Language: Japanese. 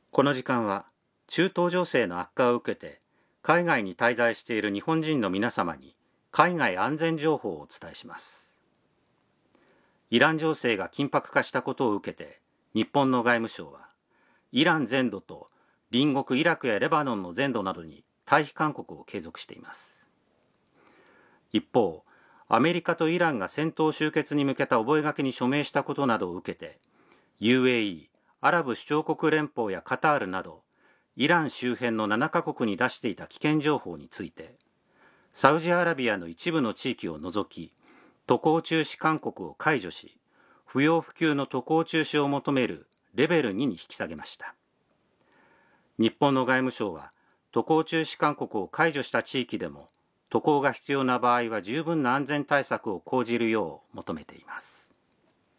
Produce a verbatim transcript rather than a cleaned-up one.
この時間は中東情勢の悪化を受けて海外に滞在している日本人の皆様に海外安全情報をお伝えします。イラン情勢が緊迫化したことを受けて日本の外務省はイラン全土と隣国イラクやレバノンの全土などに退避勧告を継続しています。一方、アメリカとイランが戦闘終結に向けた覚書に署名したことなどを受けて ユーエーイー、アラブ首長国連邦やカタールなどイラン周辺のななカ国に出していた危険情報についてサウジアラビアの一部の地域を除き渡航中止勧告を解除し不要不急の渡航中止を求めるレベルにに引き下げました。日本の外務省は渡航中止勧告を解除した地域でも渡航が必要な場合は十分な安全対策を講じるよう求めています。